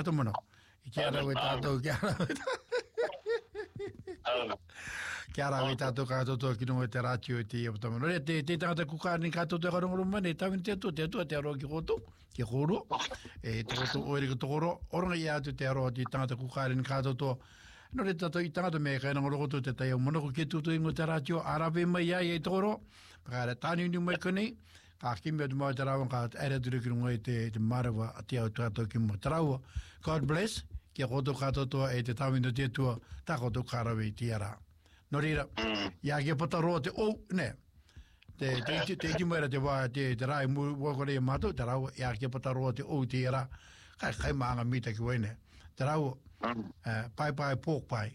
kato mono. Kia rawe tātou, kia rawe Kia rawe tātou katoto ki nunga te rātio e te iapatama. Nore, te tangata kukāni katoto e karongoru mane, tawini te atua, te aroa ki koto, ki koro. E te koto oere ki tokoro, oranga i atu te aroa ti tangata kukāni katoto. Nore, tato i tangata mea kai nangoro koto te tai au monoko ke tuto ingo te rātio, arawe mai ai e tokoro. Pakara, tāni uni mai konei, ka kimi atu mai te rawa, ka ere turu ki runga i te marawa, a te au tātou ki mo te rawa. God bless. Kia koto katotoa e te tawino te tua, tā koto karawe i tiara. No reira, ia kia pataroa te ne, te timuera te wā, te rai wakore e mātou, te raua, ia kia pataroa te tiara, kai maanga mita ki wene. Te raua, pai, pork pai.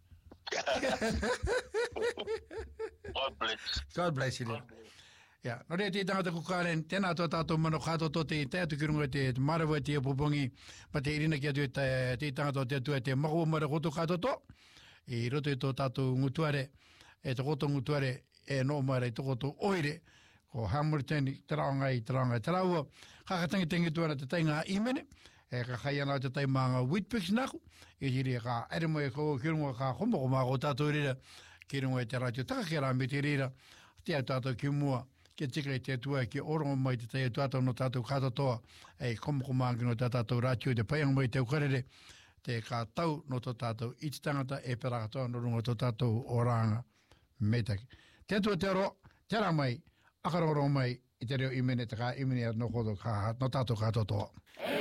God bless you. Ja, no re te tangata kukaren, tēnā tō tātou mano katoto te atu ki runga te marawa te apopongi, pa te irina ki atu te tangata te atu te mahu mara koto katoto, i roto i tō tātou ngutuare, e te koto ngutuare, e no mara i tō koto oire, ko Hamilton, te raongai, te raua, kakatangi tuana te tainga imene, e ka kai ana te taimanga Whitpix naku, i jiri ka ere moe ko ki runga ka homoko maa ko tātou rira, ki runga te ratio takakera me te rira, te au tātou ki mua, ke tika i te atua ki orongo mai te tai atuatau no tātou katotoa e komoko maangi no tātou rātio te paianga mai te ukarere te ka tau no tō tātou iti tangata e perakatoa no runga tō tātou oranga metaki. Te atua te aro, te rā mai, akaroro mai i te reo imene te ka imene no koto ka no tātou katotoa.